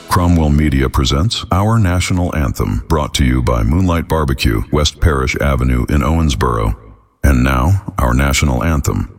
Cromwell Media presents Our National Anthem, brought to you by Moonlight Barbecue, West Parish Avenue in Owensboro. And now, our national anthem.